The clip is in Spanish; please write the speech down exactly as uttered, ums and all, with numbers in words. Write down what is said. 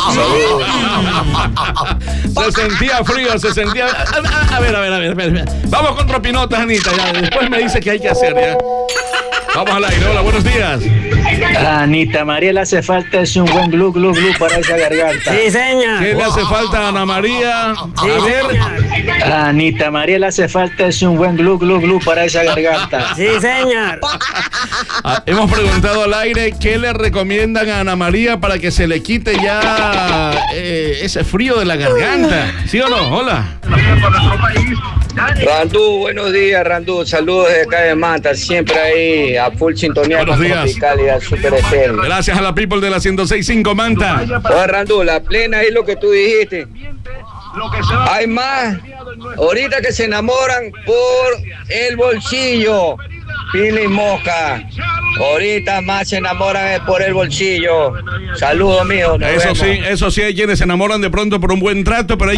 Se sentía frío, se sentía... A, a ver, a ver, a ver, a ver. Vamos con tropinotas, Anita, ya. Después me dice que hay que hacer, ya. Vamos al aire, hola, buenos días. Anita María le hace falta es un buen glu, glu, glu para esa garganta. Sí, señor. ¿Qué le hace falta a Ana María? Sí, A ver. señor. Anita María le hace falta es un buen glu, glu, glu para esa garganta. Sí, señor. Ah, hemos preguntado al aire qué le recomiendan a Ana María para que se le quite ya eh, ese frío de la garganta. ¿Sí o no? Hola. Randú, buenos días, Randú. Saludos de acá de Manta, siempre ahí a full sintonía. Buenos con días. Tropical y a Super Estéreo. Gracias a la people de la ciento seis punto cinco Manta. Oye, Randú, la plena es lo que tú dijiste. Hay más ahorita que se enamoran por el bolsillo. Pila y Mosca. Ahorita más se enamoran por el bolsillo. Saludos, mío. Eso sí, eso sí, hay quienes se enamoran de pronto por un buen trato, pero hay